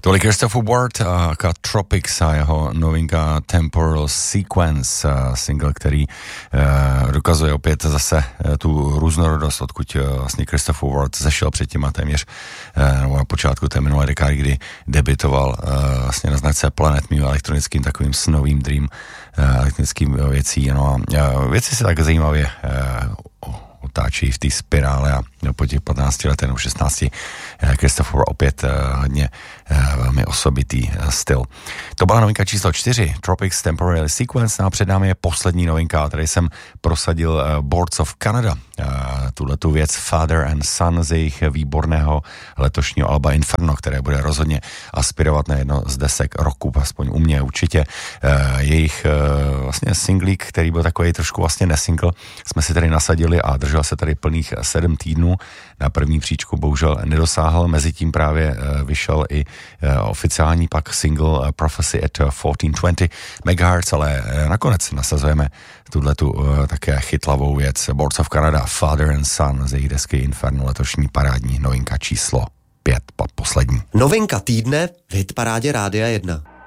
Tolik Christopher Ward a Tropics a jeho novinka Temporal Sequence, single, který dokazuje opět zase tu různorodost, odkud vlastně Christopher Ward zešel před těma téměř nebo na počátku té minulé dekády, kdy debitoval vlastně na značce Planet mým elektronickým takovým snovým dream elektronickým věcí. No a věci se tak zajímavě otáčí v té spirále a po těch 15 letech nebo 16 Christopher opět hodně velmi osobitý styl. To byla novinka číslo 4, Tropics Temporary Sequence, a před námi je poslední novinka, tady jsem prosadil Boards of Canada, tuhletu věc Father and Son z jejich výborného letošního alba Inferno, které bude rozhodně aspirovat na jedno z desek roku, aspoň u mě určitě. Jejich vlastně singlík, který byl takový trošku vlastně nesingle, jsme si tady nasadili a držel se tady plných 7 týdnů. Na první příčku bohužel nedosáhl, mezitím právě vyšel i oficiální pak single Prophecy at 1420 MHz, ale nakonec nasazujeme tuhletu také chytlavou věc Boards of Canada, Father and Son z jejich desky Inferno, letošní parádní novinka číslo 5, poslední. Novinka týdne v hitparádě Rádia 1.